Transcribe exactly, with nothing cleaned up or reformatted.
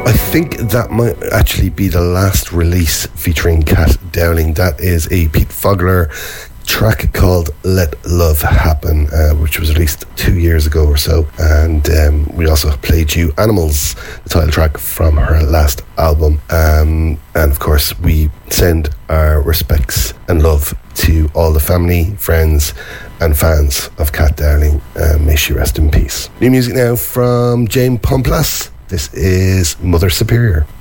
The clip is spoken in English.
I think that might actually be the last release featuring Kat Dowling. That is a Pete Fogler track called Let Love Happen, uh, which was released two years ago or so. And um, we also played you Animals, the title track from her last album. Um, and of course, we send our respects and love to all the family, friends and fans of Kat Dowling. Uh, may she rest in peace. New music now from Jane Pomplas. This is Mother Superior.